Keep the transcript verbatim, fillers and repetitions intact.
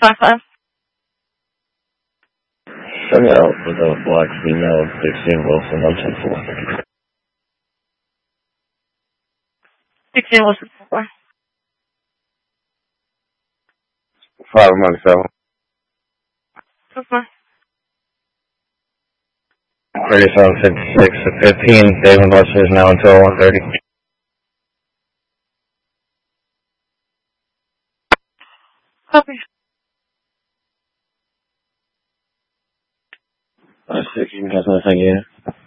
five five. Send it out with a black female, sixteen Wilson, one ten four. sixteen Wilson four. five one seven. Okay. thirty-seven fifty-six to fifteen, David Webster is now until one thirty. Copy. I see you guys know, thank you.